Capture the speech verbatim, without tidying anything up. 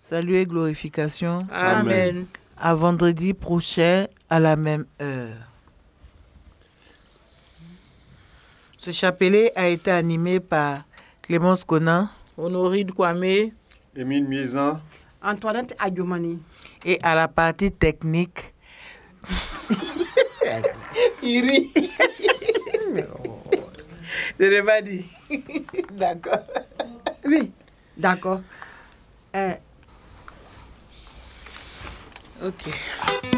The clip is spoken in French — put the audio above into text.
Salut et glorification. Amen. À vendredi prochain à la même heure. Ce chapelet a été animé par Clémence Conan, Honorine Kwame, Émile Miezan, Antoinette Adjomani. et à la partie technique, Iri. Je l'ai pas dit. D'accord. Oui, d'accord. Euh, Ok.